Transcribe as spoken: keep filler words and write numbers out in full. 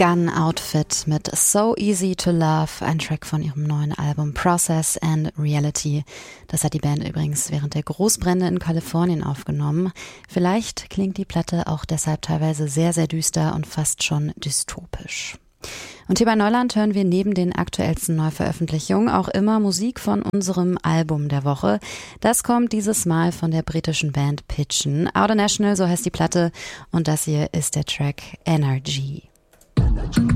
Gun Outfit mit So Easy to Love, ein Track von ihrem neuen Album Process and Reality. Das hat die Band übrigens während der Großbrände in Kalifornien aufgenommen. Vielleicht klingt die Platte auch deshalb teilweise sehr, sehr düster und fast schon dystopisch. Und hier bei Neuland hören wir neben den aktuellsten Neuveröffentlichungen auch immer Musik von unserem Album der Woche. Das kommt dieses Mal von der britischen Band Pitchen. Outer National, so heißt die Platte, und das hier ist der Track Energy.